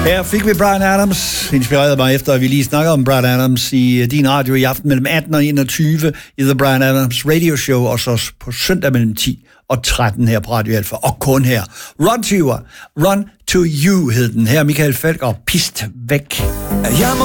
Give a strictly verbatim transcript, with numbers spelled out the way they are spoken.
Her fik vi Bryan Adams, inspireret mig efter, at vi lige snakkede om Bryan Adams i din radio i aften mellem atten og enogtyve i The Bryan Adams Radio Show, og så på søndag mellem ti og tretten her på Radio Alfa, og kun her. Run to You, Run to You hed den her, Michael Falch og Pist Væk.